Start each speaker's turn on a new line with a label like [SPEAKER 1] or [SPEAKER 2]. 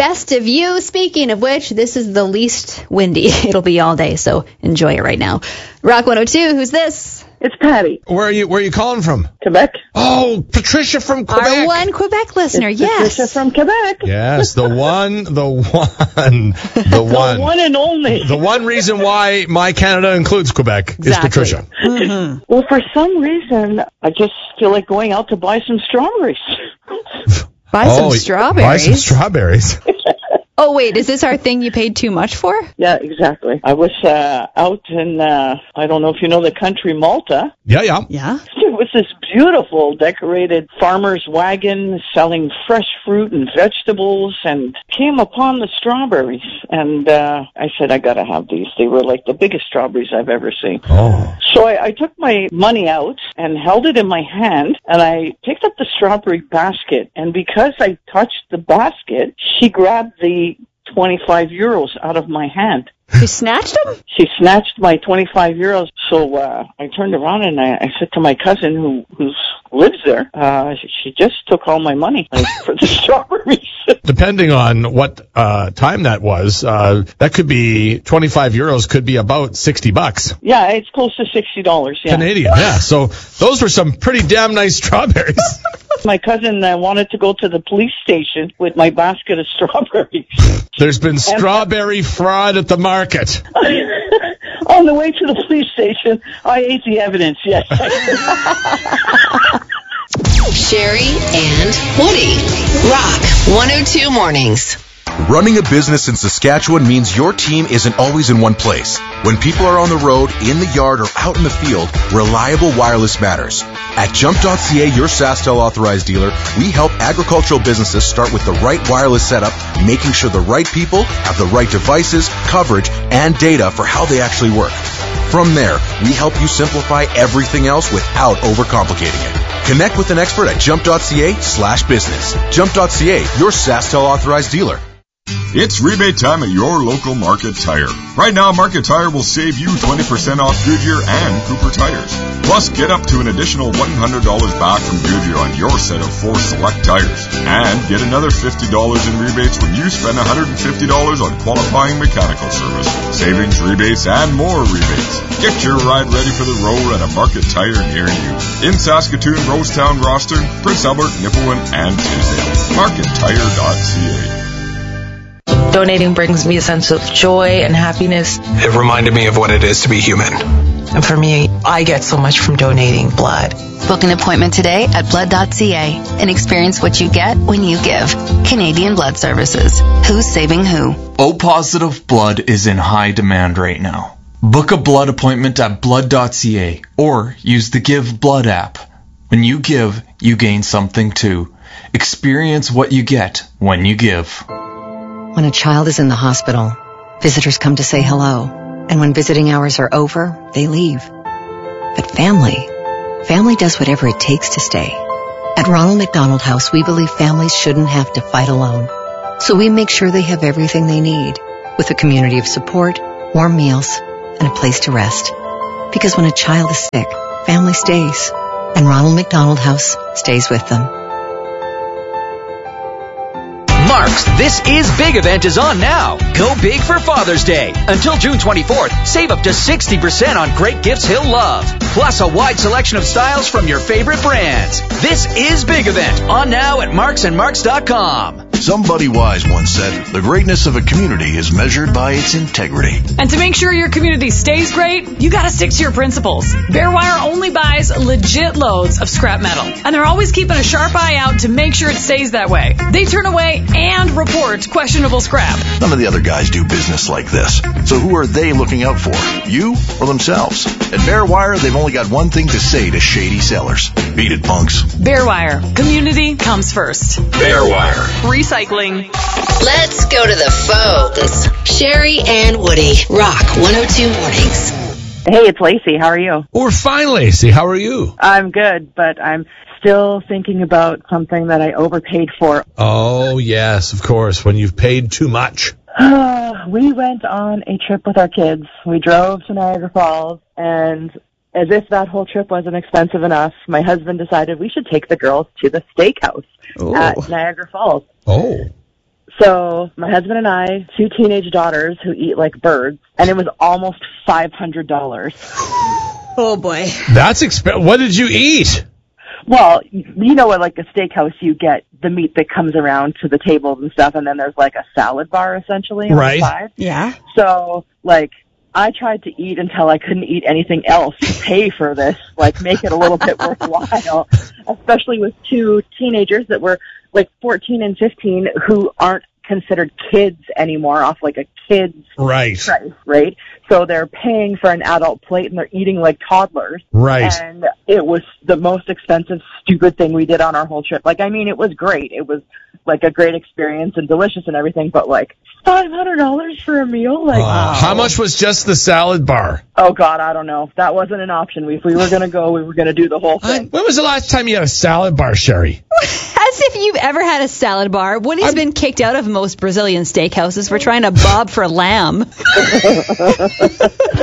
[SPEAKER 1] best of you. Speaking of which, this is the least windy it'll be all day, so enjoy it right now. Rock 102, who's this?
[SPEAKER 2] It's Patty.
[SPEAKER 3] Where are you calling from?
[SPEAKER 2] Quebec.
[SPEAKER 3] Oh, Patricia from Quebec.
[SPEAKER 1] Our one Quebec listener, yes.
[SPEAKER 2] Patricia from Quebec.
[SPEAKER 3] Yes, the one.
[SPEAKER 2] The one and only.
[SPEAKER 3] The one reason why My Canada includes Quebec is Patricia.
[SPEAKER 1] Mm-hmm.
[SPEAKER 2] Well, for some reason, I just feel like going out to buy some strawberries.
[SPEAKER 1] Buy some strawberries.
[SPEAKER 3] Buy some strawberries.
[SPEAKER 1] Oh, wait, is this our thing you paid too much for?
[SPEAKER 2] Yeah, exactly. I was out in, I don't know if you know the country Malta.
[SPEAKER 3] Yeah.
[SPEAKER 1] Yeah?
[SPEAKER 2] There was this beautiful decorated farmer's wagon selling fresh fruit and vegetables, and came upon the strawberries. And I said, I got to have these. They were like the biggest strawberries I've ever seen.
[SPEAKER 3] Oh.
[SPEAKER 2] So I took my money out and held it in my hand, and I picked up the strawberry basket. And because I touched the basket, she grabbed the 25 euros out of my hand.
[SPEAKER 1] You snatched them?
[SPEAKER 2] She snatched my 25 euros. So I turned around and I said to my cousin who lives there, she just took all my money for the strawberries.
[SPEAKER 3] Depending on what time that was, that could be 25 euros, could be about $60.
[SPEAKER 2] Yeah, it's close to $60. Yeah.
[SPEAKER 3] Canadian, yeah. So those were some pretty damn nice strawberries.
[SPEAKER 2] My cousin wanted to go to the police station with my basket of strawberries.
[SPEAKER 3] There's been strawberry fraud at the market.
[SPEAKER 2] On the way to the police station, I ate the evidence, yes.
[SPEAKER 4] Sherry and Woody. Rock 102 Mornings.
[SPEAKER 5] Running a business in Saskatchewan means your team isn't always in one place. When people are on the road, in the yard, or out in the field, reliable wireless matters. At Jump.ca, your SaskTel authorized dealer, we help agricultural businesses start with the right wireless setup, making sure the right people have the right devices, coverage, and data for how they actually work. From there, we help you simplify everything else without overcomplicating it. Connect with an expert at Jump.ca/business. Jump.ca, your SaskTel authorized dealer.
[SPEAKER 6] It's rebate time at your local Market Tire. Right now, Market Tire will save you 20% off Goodyear and Cooper tires. Plus, get up to an additional $100 back from Goodyear on your set of 4 select tires. And get another $50 in rebates when you spend $150 on qualifying mechanical service. Savings, rebates, and more rebates. Get your ride ready for the road at a Market Tire near you. In Saskatoon, Rosetown, Rosthern, Prince Albert, Nipawin, and Tisdale. MarketTire.ca.
[SPEAKER 7] Donating brings me a sense of joy and happiness.
[SPEAKER 8] It reminded me of what it is to be human.
[SPEAKER 7] And for me, I get so much from donating blood.
[SPEAKER 4] Book an appointment today at blood.ca and experience what you get when you give. Canadian Blood Services. Who's saving who?
[SPEAKER 9] O-positive blood is in high demand right now. Book a blood appointment at blood.ca or use the Give Blood app. When you give, you gain something too. Experience what you get when you give.
[SPEAKER 10] When a child is in the hospital, visitors come to say hello. And when visiting hours are over, they leave. But family does whatever it takes to stay. At Ronald McDonald House, we believe families shouldn't have to fight alone. So we make sure they have everything they need, with a community of support, warm meals, and a place to rest. Because when a child is sick, family stays. And Ronald McDonald House stays with them.
[SPEAKER 11] Mark's This Is Big event is on now. Go big for Father's Day. Until June 24th, save up to 60% on great gifts he'll love. Plus a wide selection of styles from your favorite brands. This Is Big event on now at marksandmarks.com.
[SPEAKER 12] Somebody wise once said, the greatness of a community is measured by its integrity.
[SPEAKER 13] And to make sure your community stays great, you gotta stick to your principles. Bearwire only buys legit loads of scrap metal. And they're always keeping a sharp eye out to make sure it stays that way. They turn away and report questionable scrap.
[SPEAKER 12] None of the other guys do business like this. So who are they looking out for? You or themselves? At Bearwire, they've only got one thing to say to shady sellers. Beat it, punks.
[SPEAKER 13] Bearwire. Community comes first.
[SPEAKER 8] Bearwire.
[SPEAKER 13] Recycling.
[SPEAKER 4] Let's go to the phones. Sherry and Woody. Rock 102 Mornings.
[SPEAKER 2] Hey, it's Lacey. How are you?
[SPEAKER 3] We're fine, Lacey. How are you?
[SPEAKER 2] I'm good, but I'm still thinking about something that I overpaid for.
[SPEAKER 3] Oh, yes, of course, when you've paid too much.
[SPEAKER 2] We went on a trip with our kids. We drove to Niagara Falls, and as if that whole trip wasn't expensive enough, my husband decided we should take the girls to the steakhouse at Niagara Falls.
[SPEAKER 3] Oh.
[SPEAKER 14] So my husband and I, 2 teenage daughters who eat like birds, and it was almost $500.
[SPEAKER 1] Oh, boy.
[SPEAKER 3] That's expensive. What did you eat?
[SPEAKER 14] Well, you know, at like a steakhouse, you get the meat that comes around to the tables and stuff, and then there's like a salad bar, essentially, on the side.
[SPEAKER 1] Yeah.
[SPEAKER 14] So, like, I tried to eat until I couldn't eat anything else to pay for this, like, make it a little bit worthwhile, especially with 2 teenagers that were, like, 14 and 15 who aren't considered kids anymore off, like, a kid's price, right? So they're paying for an adult plate and they're eating like toddlers.
[SPEAKER 3] Right.
[SPEAKER 14] And it was the most expensive, stupid thing we did on our whole trip. Like, I mean, it was great. It was like a great experience and delicious and everything, but like $500 for a meal? Like,
[SPEAKER 3] How much was just the salad bar?
[SPEAKER 14] Oh, God, I don't know. That wasn't an option. If we were going to go, we were going to do the whole thing.
[SPEAKER 3] When was the last time you had a salad bar, Sherry?
[SPEAKER 1] As if you've ever had a salad bar. Woody's been kicked out of most Brazilian steakhouses for trying to bob for lamb.